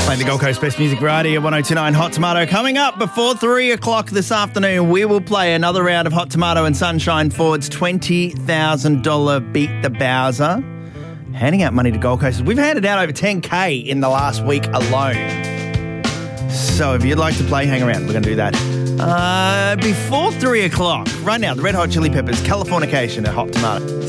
Playing the Gold Coast Best Music Variety at 102.9 Hot Tomato. Coming up before 3 o'clock this afternoon, we will play another round of Hot Tomato and Sunshine Ford's $20,000 Beat the Bowser. Handing out money to Gold Coasters. We've handed out over 10K in the last week alone. So if you'd like to play, hang around. We're going to do that before 3 o'clock. Right now, the Red Hot Chili Peppers, Californication at Hot Tomato.